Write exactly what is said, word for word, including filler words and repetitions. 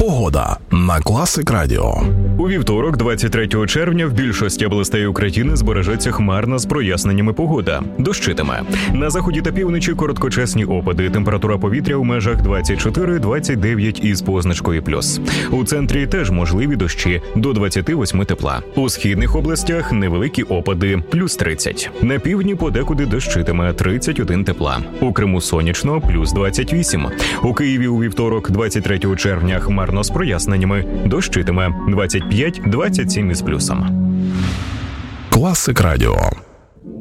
Погода на Класик Радіо. У вівторок, двадцять третього червня, в більшості областей України збережеться хмарна з проясненнями погода. Дощитиме. На заході та півночі короткочасні опади. Температура повітря у межах двадцять чотири - двадцять дев'ять із позначкою плюс. У центрі теж можливі дощі до двадцять восьми тепла. У східних областях невеликі опади плюс тридцять. На півдні подекуди дощитиме тридцять один тепла. У Криму сонячно плюс двадцять вісім. У Києві у вівторок, двадцять третього червня, хмарно з проясненнями. Дощитиме двадцять п'ять - двадцять сім із плюсом. Класик Радіо.